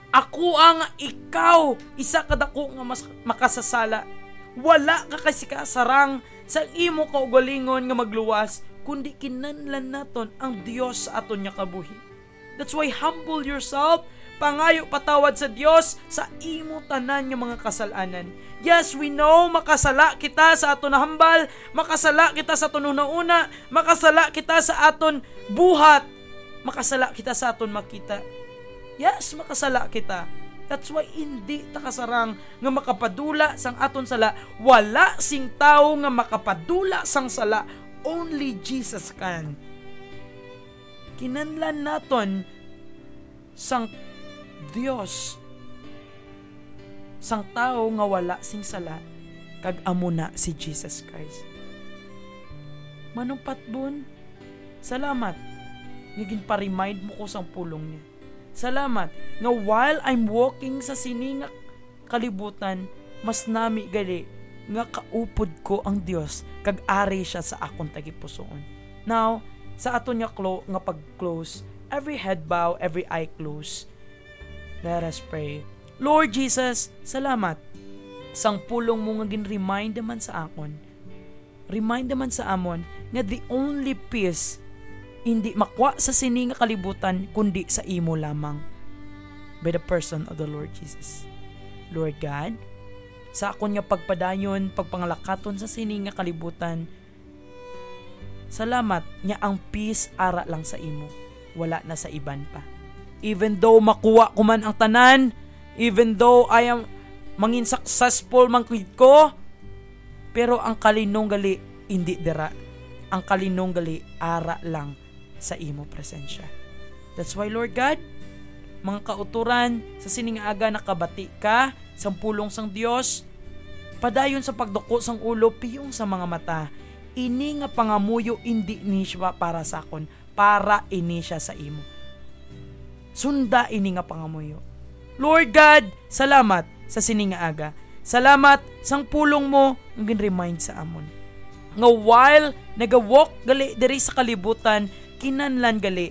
Ako ang ikaw, isa kadako nga mas makasasala. Wala ka kasi kasarang sa imo kaugalingon nga magluwas, kundi kinahanglan naton ang Dios sa aton nga kabuhi. That's why humble yourself, pangayo patawad sa Dios sa imo tanan nga mga kasalanan. Yes, we know makasala kita sa aton hambal, makasala kita sa aton una, makasala kita sa aton buhat, makasala kita sa aton makita. Yes, makasala kita. That's why hindi ta kasarang nga makapadula sang aton sala. Wala sing tawo nga makapadula sang sala. Only Jesus can. Kinahanglan naton sang Dios, sang tawo nga wala sing sala, kag amo na si Jesus Christ. Manong patbon, salamat nga ginpa-remind mo ko sang pulong niya. Salamat nga while I'm walking sa sininga kalibutan, mas nami gali nga kaupod ko ang Dios kag ari siya sa akong tagipusoon. Now, sa aton nga pag-close, every head bow, every eye close. Let us pray. Lord Jesus, salamat sang pulong mo nga gin-remind naman sa akon. Remind naman sa amon nga the only peace hindi makwa sa sininga kalibutan kundi sa imo lamang, by the person of the Lord Jesus. Lord God, sa akon nga pagpadayon, pagpangalakaton sa sininga kalibutan, salamat nga ang peace ara lang sa imo, wala na sa iban pa. Even though makuha ko man ang tanan, even though I am mangin successful man ko, pero ang kalinong gali hindi dira. Ang kalinong gali ara lang sa imo presensya. That's why, Lord God, mga kauturan sa sininga aga nakabati ka sa pulong sang Dios, padayon sa pagduko sang ulo piyong sa mga mata. Ini nga pangamuyo hindi ni siya para sa akon, para ini siya sa imo. Sunda ini nga pangamuyo. Lord God, salamat sa sininga aga. Salamat sang pulong mo ang gin-remind sa amon. Nga while nagawalk gali diri sa kalibutan, kinahanglan gali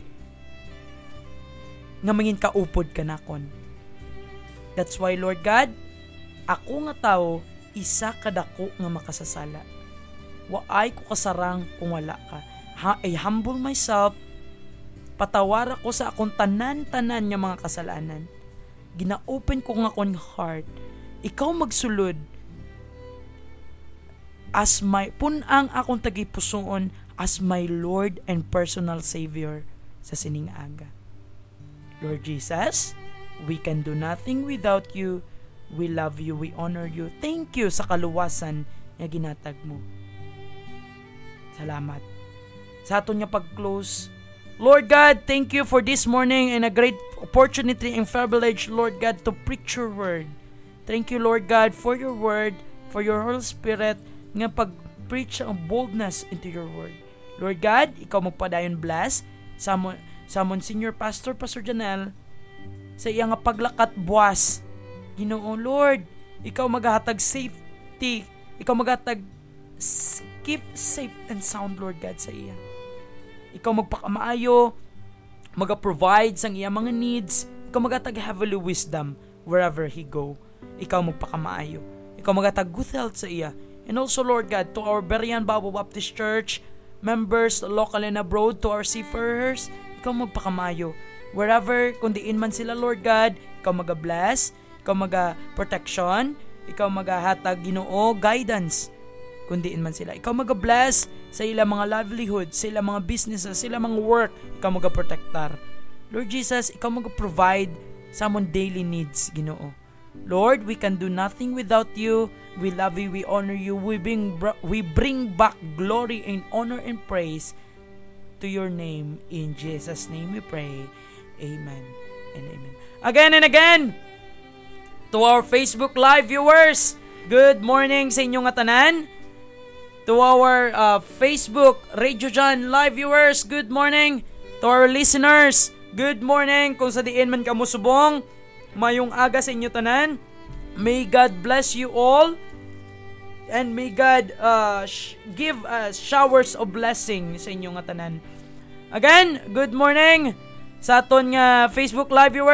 nga mangin kaupod ka nakon. That's why, Lord God, ako nga tao, isa kadako nga makasasala. Waay ko kasarang kung wala ka. I humble myself, patawara ko sa akong tanan-tanan nga mga kasalanan. Gina-open ko nga akong heart. Ikaw magsulod as my punang akong tagipusoon as my Lord and personal Savior sa sining aga. Lord Jesus, we can do nothing without you. We love you, we honor you. Thank you sa kaluwasan nga ginatag mo. Salamat. Sa aton nga pag-close, Lord God, thank you for this morning and a great opportunity and privilege, Lord God, to preach your word. Thank you, Lord God, for your word, for your Holy Spirit, nga pag-preach ang boldness into your word. Lord God, ikaw magpadayon bless sa Senior Pastor Janelle sa iya nga paglakat buwas. Ginoo Lord, ikaw maghatag safety, ikaw maghatag keep safe and sound, Lord God, sa iya. Ikaw magpakamaayo, mag-provide sang iya mga needs, ikaw maghatag heavenly wisdom wherever he go. Ikaw magpakamaayo, ikaw maghatag good health sa iya. And also, Lord God, to our Berian Bible Baptist Church members, local and abroad, to our seafarers, ikaw magpakamayo. Wherever, kung diin man sila, Lord God, ikaw mag-bless, ikaw mag-protection, ikaw mag-hatag Ginoo, guidance. Kung diin man sila, ikaw mag-bless sa ilang mga livelihood, sa ilang mga businesses, sa ilang mga work, ikaw mag-protectar. Lord Jesus, ikaw mag-provide sa among daily needs, Ginoo. Lord, we can do nothing without you. We love you, we honor you, we bring back glory and honor and praise to your name. In Jesus' name we pray. Amen and amen. Again and again, to our Facebook Live viewers, good morning sa inyong tanan. To our Facebook Radio John Live viewers, good morning. To our listeners, good morning. Kung sa diin man kamo subong, mayong aga sa inyo tanan. May God bless you all. And may God give showers of blessing sa inyong tanan. Again, good morning sa aton nga Facebook Live viewers.